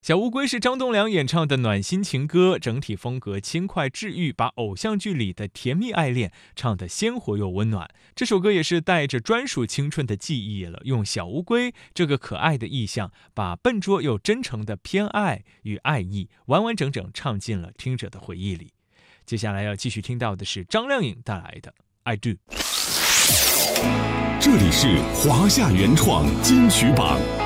小乌龟是张栋梁演唱的暖心情歌，整体风格轻快治愈，把偶像剧里的甜蜜爱恋唱得鲜活又温暖。这首歌也是带着专属青春的记忆了，用小乌龟这个可爱的意象，把笨拙又真诚的偏爱与爱意完完整整唱进了听者的回忆里。接下来要继续听到的是张靓颖带来的 I Do。 这里是华夏原创金曲榜。